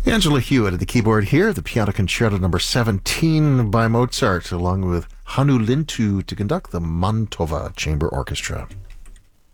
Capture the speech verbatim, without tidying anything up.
Angela Hewitt at the keyboard here, the Piano Concerto number seventeen by Mozart, along with Hannu Lintu to conduct the Mantova Chamber Orchestra.